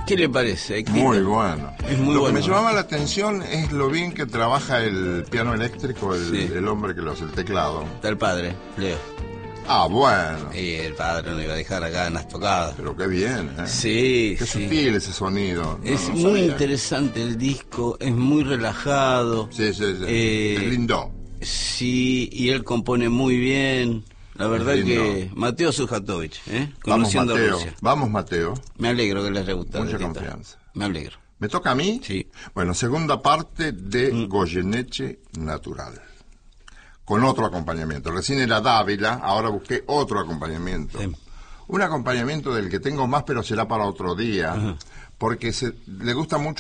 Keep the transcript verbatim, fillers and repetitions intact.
¿Qué le parece? ¿Qué Muy tal? bueno. Es muy lo bueno. que me llamaba la atención es lo bien que trabaja el piano eléctrico, el, Sí. el hombre que lo hace, el teclado. Está el padre, Leo. Ah, bueno. Y el padre no iba a dejar acá en las tocadas. Pero qué bien, ¿eh? Sí, Qué sí. sutil ese sonido. No, Es no muy sabía. interesante el disco, es muy relajado. Sí, sí, sí. Eh, es lindo. Sí, y él compone muy bien. La verdad Es lindo. que Mateo Sujatovich, ¿eh? Vamos, Conociendo Mateo. Rusia. Vamos, Mateo. Me alegro que les haya gustado. Mucha Tita. confianza. Me alegro. ¿Me toca a mí? Sí. Bueno, segunda parte de Mm. Goyeneche Natural. Con otro acompañamiento. Recién era Dávila, ahora busqué otro acompañamiento. Sí. Un acompañamiento del que tengo más, pero será para otro día. Ajá. Porque se, le gusta mucho